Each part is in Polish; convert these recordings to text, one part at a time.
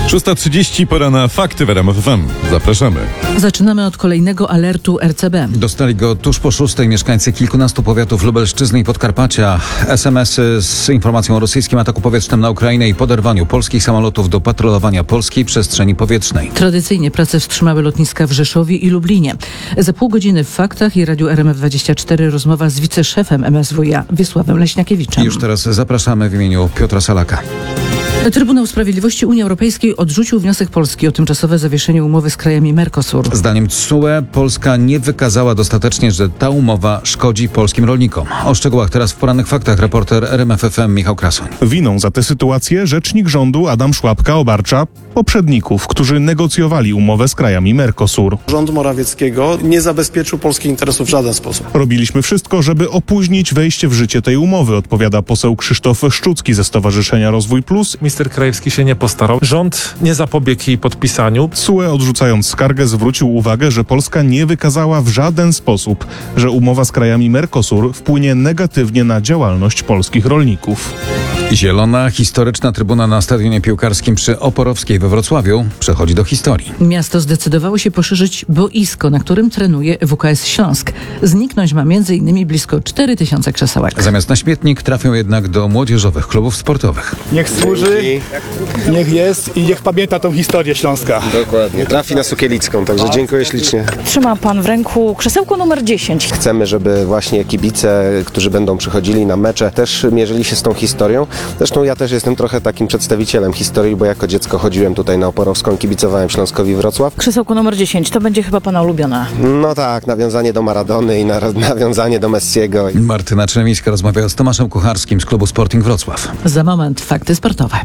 6:30, pora na fakty w RMF FM. Zapraszamy. Zaczynamy od kolejnego alertu RCB. Dostali go tuż po 6:00 mieszkańcy kilkunastu powiatów Lubelszczyzny i Podkarpacia. SMS-y z informacją o rosyjskim ataku powietrznym na Ukrainę i poderwaniu polskich samolotów do patrolowania polskiej przestrzeni powietrznej. Tradycyjnie prace wstrzymały lotniska w Rzeszowie i Lublinie. Za pół godziny w Faktach i Radiu RMF24 rozmowa z wiceszefem MSWiA Wiesławem Leśniakiewiczem. Już teraz zapraszamy w imieniu Piotra Salaka. Trybunał Sprawiedliwości Unii Europejskiej odrzucił wniosek Polski o tymczasowe zawieszenie umowy z krajami Mercosur. Zdaniem TSUE Polska nie wykazała dostatecznie, że ta umowa szkodzi polskim rolnikom. O szczegółach teraz w porannych faktach reporter RMF FM Michał Krasoń. Winą za tę sytuację rzecznik rządu Adam Szłapka obarcza poprzedników, którzy negocjowali umowę z krajami Mercosur. Rząd Morawieckiego nie zabezpieczył polskich interesów w żaden sposób. Robiliśmy wszystko, żeby opóźnić wejście w życie tej umowy, odpowiada poseł Krzysztof Szczucki ze Stowarzyszenia Rozwój Plus. Minister Krajewski się nie postarał. Rząd nie zapobiegł jej podpisaniu. TSUE, odrzucając skargę, zwrócił uwagę, że Polska nie wykazała w żaden sposób, że umowa z krajami Mercosur wpłynie negatywnie na działalność polskich rolników. Zielona, historyczna trybuna na stadionie piłkarskim przy Oporowskiej we Wrocławiu przechodzi do historii. Miasto zdecydowało się poszerzyć boisko, na którym trenuje WKS Śląsk. Zniknąć ma m.in. blisko 4000 krzesełek. Zamiast na śmietnik trafią jednak do młodzieżowych klubów sportowych. Niech służy, niech jest i niech pamięta tą historię Śląska. Dokładnie. Trafi na Sukielicką, także dziękuję ślicznie. Trzyma pan w ręku krzesełko numer 10. Chcemy, żeby właśnie kibice, którzy będą przychodzili na mecze, też mierzyli się z tą historią. Zresztą ja też jestem trochę takim przedstawicielem historii, bo jako dziecko chodziłem tutaj na Oporowską i kibicowałem Śląskowi Wrocław. Krzesełko numer 10, to będzie chyba pana ulubione. No tak, nawiązanie do Maradony i nawiązanie do Messiego. Martyna Czerwińska rozmawiała z Tomaszem Kucharskim z klubu Sporting Wrocław. Za moment fakty sportowe.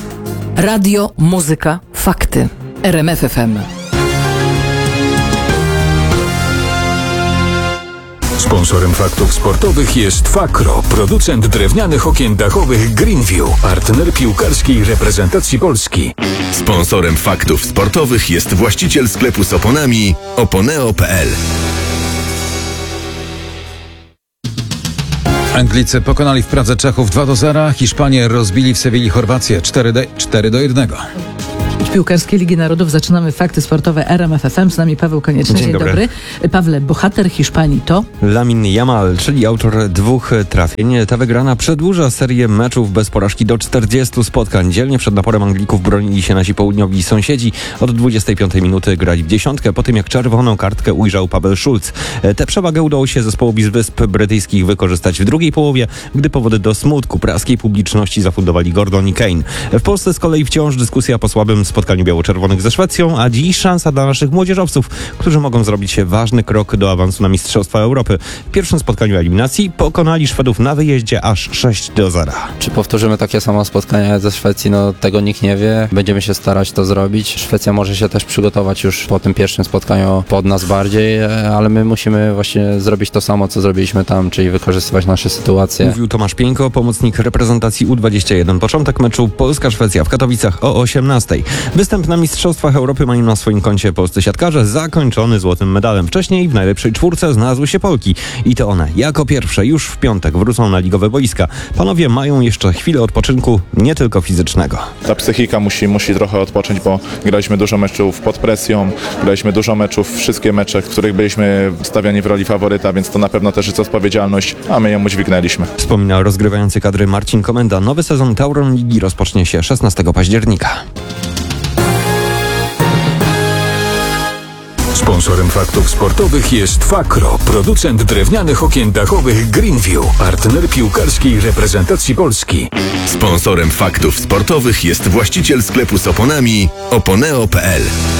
Radio, muzyka, fakty. RMF FM. Sponsorem faktów sportowych jest Fakro, producent drewnianych okien dachowych Greenview, partner piłkarskiej reprezentacji Polski. Sponsorem faktów sportowych jest właściciel sklepu z oponami oponeo.pl. Anglicy pokonali w Pradze Czechów 2-0, Hiszpanie rozbili w Sewilli Chorwację 4-1. Od Piłkarskiej Ligi Narodów zaczynamy fakty sportowe RMF FM. Z nami Paweł Konieczny. Dzień dobry. Pawle, bohater Hiszpanii to? Lamine Yamal, czyli autor 2 trafień. Ta wygrana przedłuża serię meczów bez porażki do 40 spotkań. Dzielnie przed naporem Anglików bronili się nasi południowi sąsiedzi. Od 25 minuty grali w dziesiątkę, po tym jak czerwoną kartkę ujrzał Paweł Schulz. Tę przewagę udało się zespołowi z Wysp Brytyjskich wykorzystać w drugiej połowie, gdy powody do smutku praskiej publiczności zafundowali Gordon i Kane. W Polsce z kolei wciąż dyskusja po słabym spotkaniu biało-czerwonych ze Szwecją, a dziś szansa dla naszych młodzieżowców, którzy mogą zrobić ważny krok do awansu na Mistrzostwa Europy. W pierwszym spotkaniu eliminacji pokonali Szwedów na wyjeździe aż 6-0. Czy powtórzymy takie samo spotkanie ze Szwecji? No tego nikt nie wie. Będziemy się starać to zrobić. Szwecja może się też przygotować już po tym pierwszym spotkaniu pod nas bardziej, ale my musimy właśnie zrobić to samo, co zrobiliśmy tam, czyli wykorzystywać nasze sytuacje. Mówił Tomasz Pieńko, pomocnik reprezentacji U21. Początek meczu Polska-Szwecja w Katowicach o 18:00. Występ na Mistrzostwach Europy mają na swoim koncie polscy siatkarze, zakończony złotym medalem. Wcześniej w najlepszej czwórce znalazły się Polki i to one jako pierwsze już w piątek wrócą na ligowe boiska. Panowie mają jeszcze chwilę odpoczynku, nie tylko fizycznego. Ta psychika musi trochę odpocząć, bo graliśmy dużo meczów pod presją, graliśmy dużo meczów, wszystkie mecze, w których byliśmy stawiani w roli faworyta, więc to na pewno też jest odpowiedzialność, a my ją udźwignęliśmy. Wspomina rozgrywający kadry Marcin Komenda. Nowy sezon Tauron Ligi rozpocznie się 16 października. Sponsorem faktów sportowych jest Fakro, producent drewnianych okien dachowych Greenview, partner piłkarskiej reprezentacji Polski. Sponsorem faktów sportowych jest właściciel sklepu z oponami oponeo.pl.